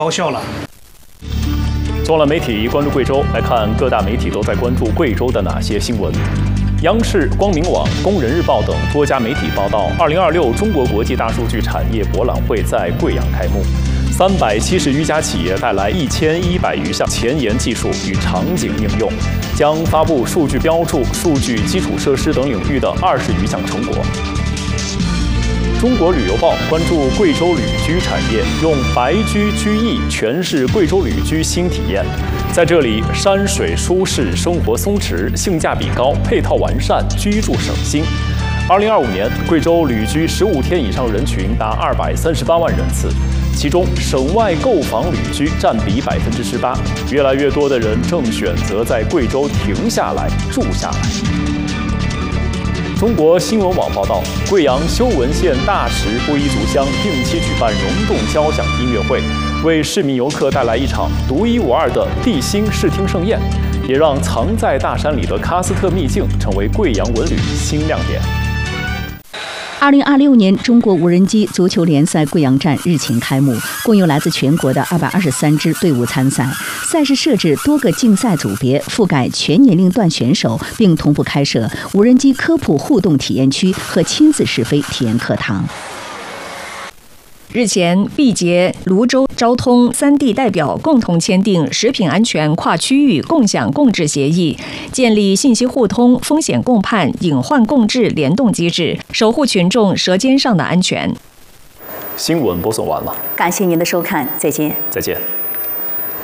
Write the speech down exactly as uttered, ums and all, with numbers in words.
高效了。 中了媒体关注贵州，来看各大媒体都在关注贵州的哪些新闻。央视、光明网、工人日报等多家媒体报道，二零二六中国国际大数据产业博览会在贵阳开幕。三百七十余家企业带来一千一百余项前沿技术与场景应用，将发布数据标注、数据基础设施等领域的二十余项成果。中国旅游报关注贵州旅居产业，用白居居易诠释贵州旅居新体验。在这里，山水舒适，生活松弛，性价比高，配套完善，居住省心。二零二五年，贵州旅居十五天以上人群达二百三十八万人次，其中省外购房旅居占比百分之十八。越来越多的人正选择在贵州停下来住下来。中国新闻网报道，贵阳修文县大池布依族乡定期举办溶洞交响音乐会，为市民游客带来一场独一无二的地心视听盛宴，也让藏在大山里的喀斯特秘境成为贵阳文旅新亮点。 二零二六年中国无人机足球联赛贵阳站日前开幕，共有来自全国的二百二十三支队伍参赛。赛事设置多个竞赛组别，覆盖全年龄段选手，并同步开设无人机科普互动体验区和亲子试飞体验课堂。 日前，毕节、泸州、昭通三地代表共同签订食品安全跨区域共享共治协议，建立信息互通、风险共判、隐患共治联动机制，守护群众舌尖上的安全。 新闻播送完了， 感谢您的收看，再见。 再见。